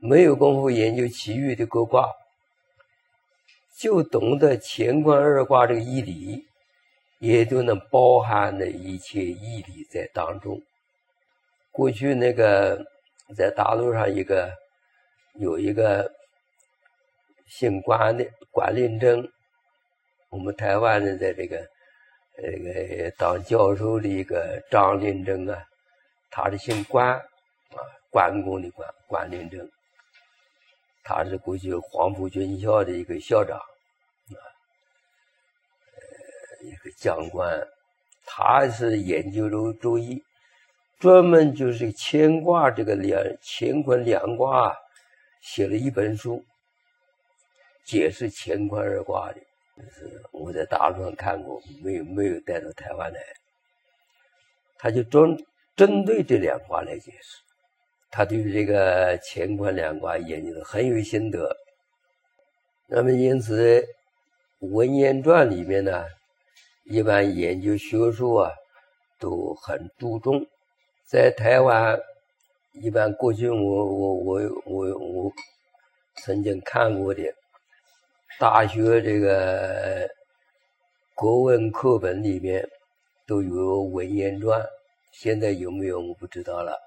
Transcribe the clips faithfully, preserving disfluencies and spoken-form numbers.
没有功夫研究其余的各卦，就懂得乾坤二卦这个义理，也就能包含了一切义理在当中。过去那个在大陆上一个有一个姓关的关令正，我们台湾人在这个这个当教授的一个张令正啊，他是姓关啊，关公的关关令正，他是过去黄埔军校的一个校长啊，呃，一个将官，他是研究周周易，专门就是乾卦这个两乾坤两卦写了一本书，解释乾坤二卦的。就是我在大陆上看过，没有没有带到台湾来。他就专针对这两卦来解释，他对这个乾坤两卦研究的很有心得。那么因此文言传里面呢，一般研究学术啊都很注重。在台湾一般过去我我我我我曾经看过的大学这个国文课本里面都有文言传，现在有没有我不知道了。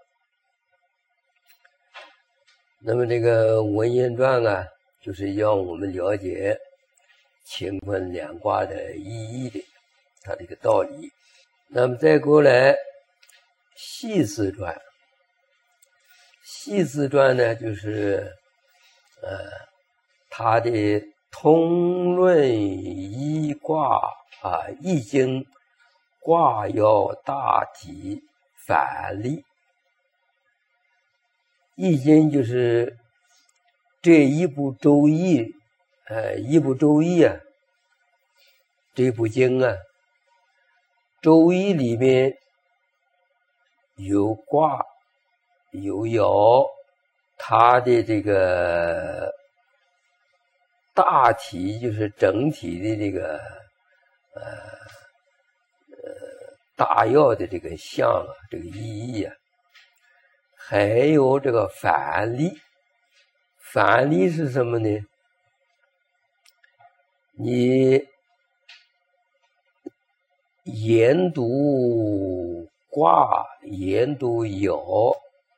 那么这个文言传啊，就是让我们了解乾坤两卦的意义的，它这个道理。那么再过来系辞传，系辞传呢，就是呃它的通论一卦啊，易经卦要大体反例。易经就是这一部周易，呃，一部周易啊，这部经啊，周易里面有卦有爻，它的这个大体就是整体的这个呃呃大要的这个象啊，这个意义啊，还有这个反例。反例是什么呢？你研读卦，研读爻，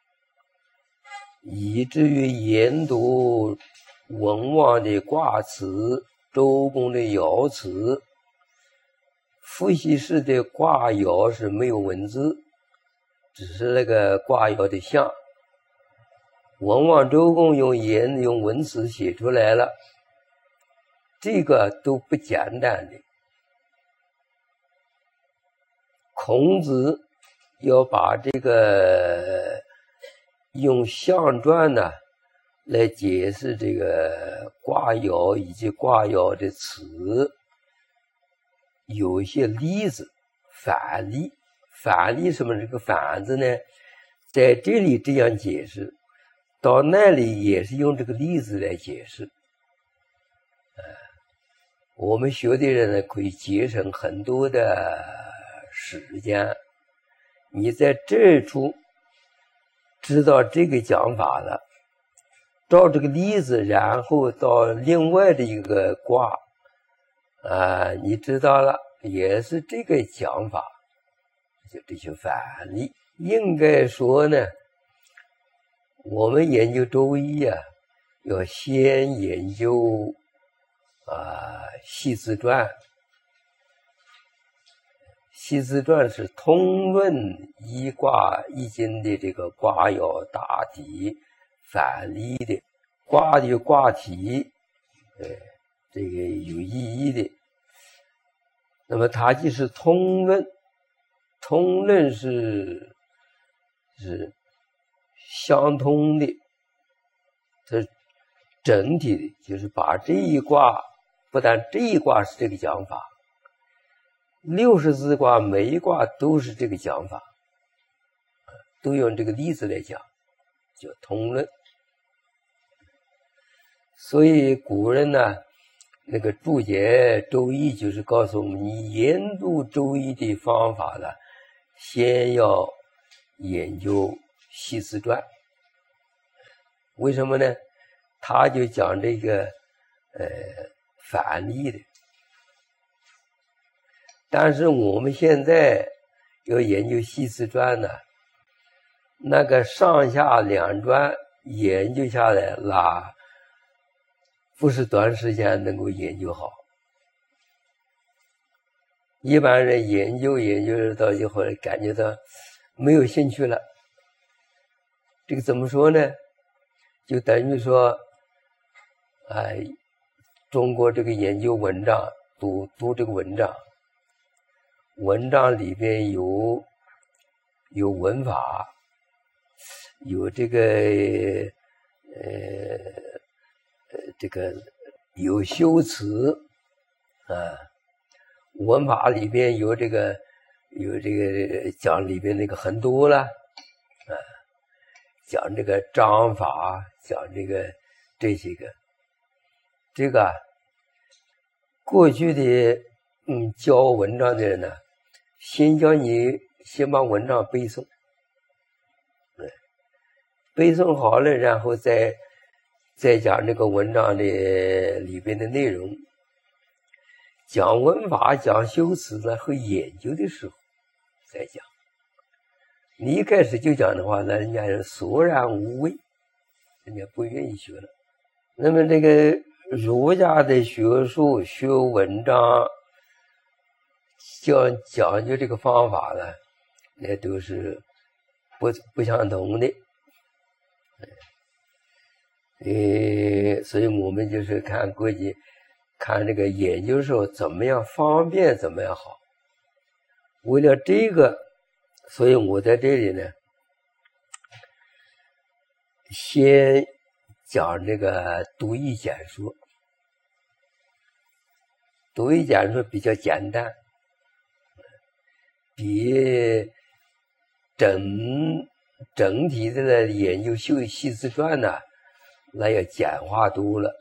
以至于研读文王的卦辞，周公的爻辞，伏羲氏的卦爻是没有文字，只是那个卦爻的象。文王周公用言用文辞写出来了，这个都不简单的。孔子要把这个用象传呢来解释这个卦爻以及卦爻的词，有一些例子反例。反例什么？这个反字呢，在这里这样解释，到那里也是用这个例子来解释。呃，我们学的人呢，可以节省很多的时间。你在这处知道这个讲法了，照这个例子，然后到另外的一个卦啊、呃，你知道了，也是这个讲法，就这些反例。应该说呢，我们研究周易啊，要先研究啊系辞传。系辞传是通论一卦易经的这个卦爻大体反例的，卦的卦体，呃，这个有意义的。那么它就是通论，通论是是相通的，它整体的，就是把这一卦，不但这一卦是这个讲法，六十四卦每一卦都是这个讲法，都用这个例子来讲，叫通论。所以古人呢，那个注解周易就是告诉我们，你研读周易的方法呢，先要研究系辞传。 为什么呢？他就讲这个呃反例的。但是我们现在要研究系辞传呢，那个上下两传研究下来，那不是短时间能够研究好。一般人研究研究到以后，感觉到没有兴趣了。这个怎么说呢？就等于说，哎，中国这个研究文章，读读这个文章，文章里边有有文法，有这个呃呃这个有修辞啊。文法里边有这个有这个讲里边那个很多了啊，讲这个章法，讲这个这些个，这个过去的嗯教文章的人呢，先教你先把文章背诵，嗯，背诵好了，然后再再讲这个文章的里边的内容。讲文法讲修辞呢和研究的时候再讲，你一开始就讲的话，那人家是索然无味，人家不愿意学了。那么这个儒家的学术学文章讲讲究这个方法呢，那都是不不相同的。呃，所以我们就是看国际看这个研究时候怎么样方便怎么样好。为了这个，所以我在这里呢，先讲这个读译简说。读译简说比较简单，比整整体的呢研究修系辞传呢，那要简化多了。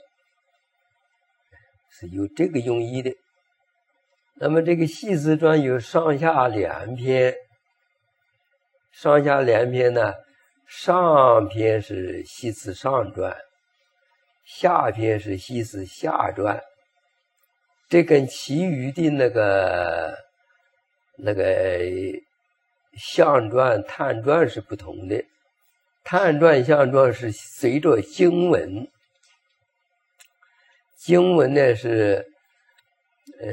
是有这个用意的。那么这个系辞传有上下两篇，上下两篇呢，上篇是系辞上传，下篇是系辞下传。这跟其余的那个那个象传、探传是不同的。探传、象传是随着经文。经文呢是，呃，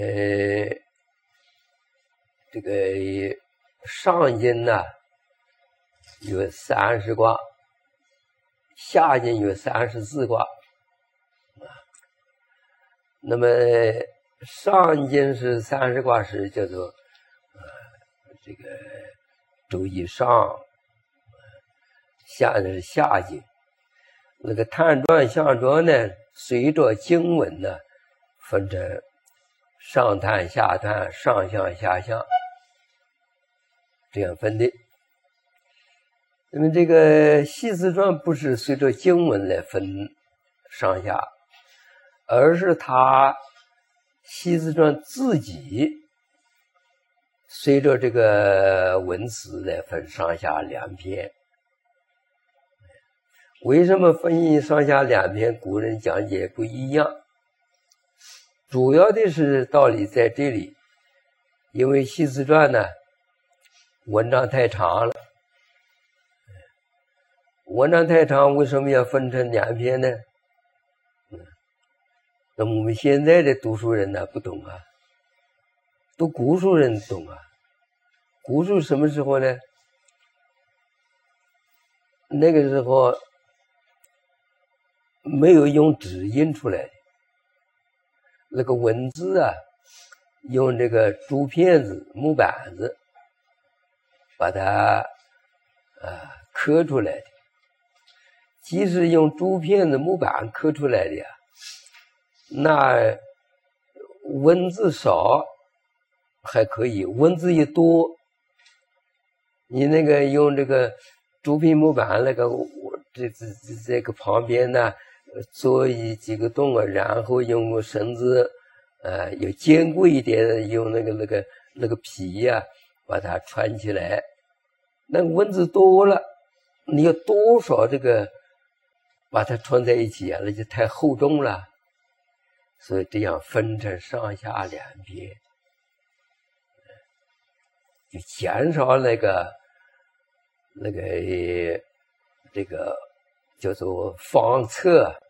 这个上经呢有三十卦，下经有三十四卦。那么上经是三十卦是叫做呃这个周易上，下的是下经。那个探传、象传呢，随着经文呢，分成上探、下探、上象、下象，这样分的。那么这个系辞传不是随着经文来分上下，而是他系辞传自己随着这个文词来分上下两篇。为什么分上下两篇？古人讲解不一样，主要的是道理在这里。因为系辞传呢，文章太长了，文章太长，为什么要分成两篇呢？嗯，那么我们现在的读书人呢，不懂啊，读古书人懂啊。古书什么时候呢？那个时候没有用纸印出来的，那个文字啊，用这个竹片子、木板子把它啊刻出来的。即使用竹片子、木板刻出来的呀，那文字少还可以，文字一多，你那个用这个竹片木板那个这这这这个旁边呢，做一几个洞啊，然后用绳子，呃，有坚固一点，用那个那个那个皮呀、啊，把它穿起来。那个文字多了，你有多少这个把它串在一起啊，那就太厚重了，所以这样分成上下两边，就减少那个那个这个叫做方侧